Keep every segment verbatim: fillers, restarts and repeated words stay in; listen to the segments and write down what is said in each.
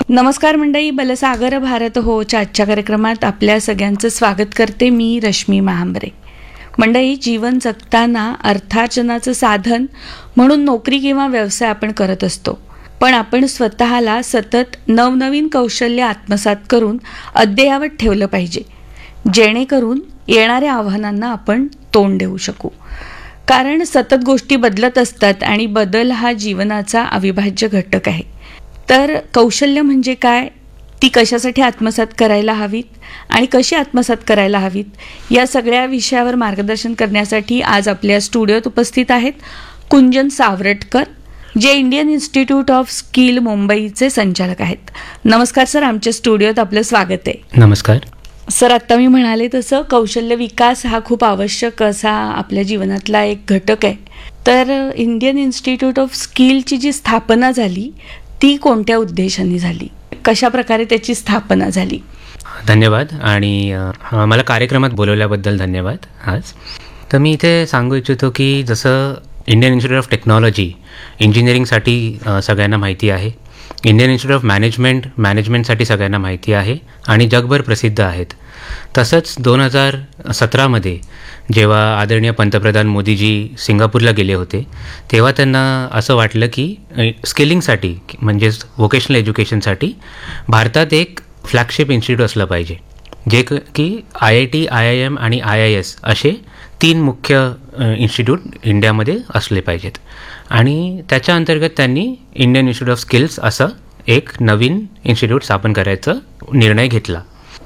नमस्कार मंडळी, बलसागर भारत होच्या आजच्या कार्यक्रमात आपल्या सगळ्यांचं स्वागत करते मी रश्मी महांबरे. मंडळी, जीवन जगताना अर्थार्जनाचं साधन म्हणून नोकरी किंवा व्यवसाय आपण करत असतो, पण आपण स्वतःला सतत नवनवीन कौशल्य आत्मसात करून अद्ययावत ठेवलं पाहिजे, जेणेकरून येणाऱ्या आव्हानांना आपण तोंड देऊ शकू. कारण सतत गोष्टी बदलत असतात आणि बदल हा जीवनाचा अविभाज्य घटक आहे. तर कौशल्य म्हणजे काय, ती कशासाठी आत्मसात करायला हवीत आणि कशी आत्मसात करायला हवीत, या सगळ्या विषयावर मार्गदर्शन करण्यासाठी आज आपल्या स्टुडिओत उपस्थित आहेत कुंजन सावरटकर, जे इंडियन इन्स्टिट्यूट ऑफ स्किल मुंबईचे संचालक आहेत. नमस्कार सर, आमच्या स्टुडिओत आपलं स्वागत आहे. नमस्कार सर. आत्ता मी म्हणाले तसं कौशल्य विकास हा खूप आवश्यक असा आपल्या जीवनातला एक घटक आहे. तर इंडियन इन्स्टिट्यूट ऑफ स्किलची जी स्थापना झाली ती कोणत्या उद्देशाने झाली, कशा प्रकारे त्याची स्थापना झाली? धन्यवाद आणि मला कार्यक्रमात बोलवल्याबद्दल धन्यवाद. आज तर मी इथे सांगू इच्छितो की जसं इंडियन इन्स्टिट्यूट ऑफ टेक्नॉलॉजी इंजिनिअरिंगसाठी सगळ्यांना माहिती आहे, इंडियन इन्स्टिट्यूट ऑफ मॅनेजमेंट मॅनेजमेंटसाठी सगळ्यांना माहिती आहे आणि जगभर प्रसिद्ध आहेत. तसंच दोन हजार सतरामध्ये जेव्हा आदरणीय पंतप्रधान मोदीजी सिंगापूरला गेले होते, तेव्हा त्यांना असं वाटलं की स्किलिंगसाठी म्हणजेच व्होकेशनल एज्युकेशनसाठी भारतात एक फ्लॅगशिप इन्स्टिट्यूट असलं पाहिजे, जे की I I T, I I am आणि आय आय एस असे तीन मुख्य इन्स्टिट्यूट इंडियामध्ये असले पाहिजेत. आणि त्याच्या अंतर्गत त्यांनी इंडियन इन्स्टिट्यूट ऑफ स्किल्स असं एक नवीन इन्स्टिट्यूट स्थापन करायचा निर्णय घेतला.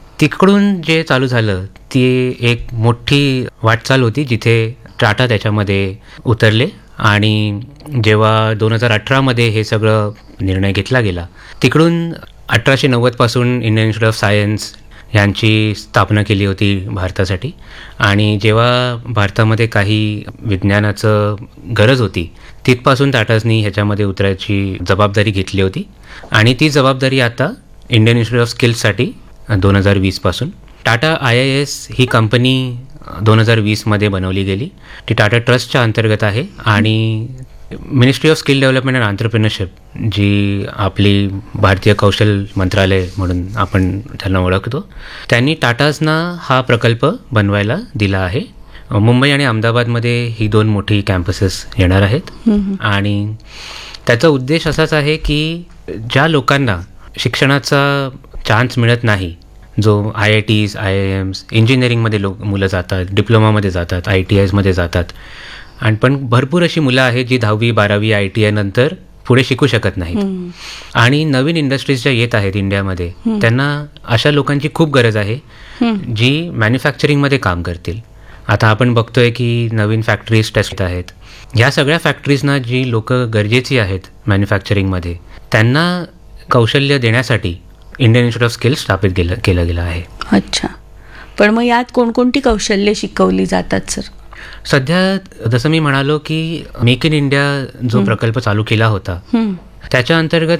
तिकडून जे चालू झालं ती एक मोठी वाटचाल होती, जिथे टाटा त्याच्यामध्ये उतरले आणि जेव्हा दोन हजार अठरामध्ये हे सगळं निर्णय घेतला गेला, तिकडून अठराशे नव्वदपासून इंडियन इन्स्टिट्यूट ऑफ सायन्स यांची स्थापना केली होती भारतासाठी. आणि जेव्हा भारतामध्ये काही विज्ञानाचं गरज होती, तिथपासून टाटाजनी ह्याच्यामध्ये उतरायची जबाबदारी घेतली होती. आणि ती जबाबदारी आता इंडियन इन्स्टिट्यूट ऑफ स्किल्ससाठी दोन हजार वीसपासून Tata I I S he company दोन हजार वीसमध्ये बनवली गेली. ती टाटा ट्रस्टच्या अंतर्गत आहे आणि ministry of skill development and entrepreneurship, जी आपली भारतीय कौशल मंत्रालय म्हणून आपण त्यांना ओळखतो, त्यांनी टाटाजना हा प्रकल्प बनवायला दिला आहे. मुंबई आणि अहमदाबादमध्ये ही दोन मोठी कॅम्पसेस येणार आहेत. आणि त्याचा उद्देश असाच आहे की ज्या लोकांना शिक्षणाचा चान्स मिळत नाही, जो I I tease, I I AIIMS, इंजिनिअरिंगमध्ये लोक मुलं जातात, डिप्लोमामध्ये जातात, आय टी आयजमध्ये जातात, आणि पण भरपूर अशी मुलं आहेत जी दहावी बारावी आय टी आय नंतर पुढे शिकू शकत नाहीत. आणि नवीन इंडस्ट्रीज ज्या येत आहेत इंडियामध्ये, त्यांना अशा लोकांची खूप गरज आहे जी मॅन्युफॅक्चरिंगमध्ये काम करतील. आता आपण बघतोय की नवीन फॅक्टरीज टेस्ट आहेत. ह्या सगळ्या फॅक्टरीजना जी लोक गरजेची आहेत मॅन्युफॅक्चरिंगमध्ये, त्यांना कौशल्य देण्यासाठी इंडियन इन्स्टिट्यूट ऑफ स्किल्स स्थापित केलं केलं गेलं आहे. अच्छा, पण मग यात कोणकोणती कौशल्य शिकवली जातात सर? सध्या जसं मी म्हणालो की मेक इन इंडिया जो प्रकल्प चालू केला होता, त्याच्या अंतर्गत